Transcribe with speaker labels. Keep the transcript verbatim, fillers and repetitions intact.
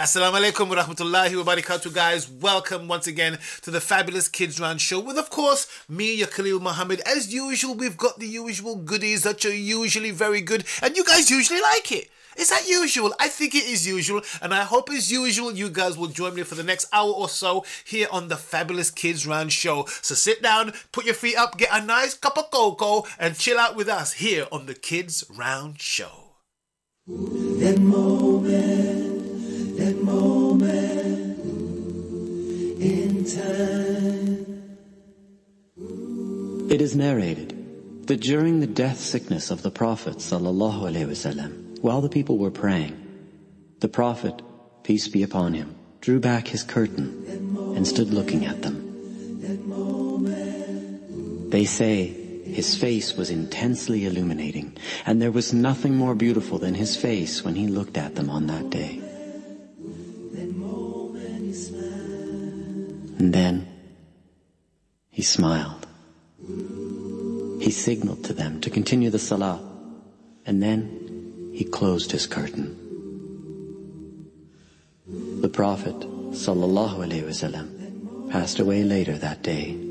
Speaker 1: Assalamu alaikum wa rahmatullahi wa barakatuh, guys. Welcome once again to the Fabulous Kids Round Show with, of course, me, your Khalil Muhammad. As usual, we've got the usual goodies that are usually very good, and you guys usually like it. Is that usual? I think it is usual, and I hope as usual you guys will join me for the next hour or so here on the Fabulous Kids Round Show. So sit down, put your feet up, get a nice cup of cocoa, and chill out with us here on the Kids Round Show.
Speaker 2: That moment, that moment in time.
Speaker 3: It is narrated that during the death sickness of the Prophet sallallahu alaihi wasallam, while the people were praying, the Prophet, peace be upon him, drew back his curtain and stood looking at them. They say his face was intensely illuminating, and there was nothing more beautiful than his face when he looked at them on that day. And then he smiled. He signaled to them to continue the salah, and then he closed his curtain. The Prophet sallallahu alaihi wasallam passed away later that day.